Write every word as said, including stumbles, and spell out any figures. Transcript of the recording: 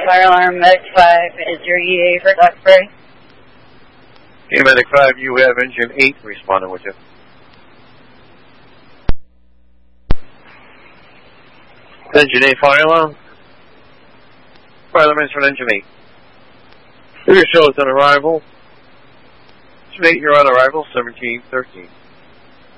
Fire alarm, Medic five, is your E A for Duxbury? Okay, Medic five, you have engine eight responding with you. Engine eight fire alarm. Fire alarm is for engine eight. Your show is on arrival. Engine eight, you're on arrival, seventeen thirteen.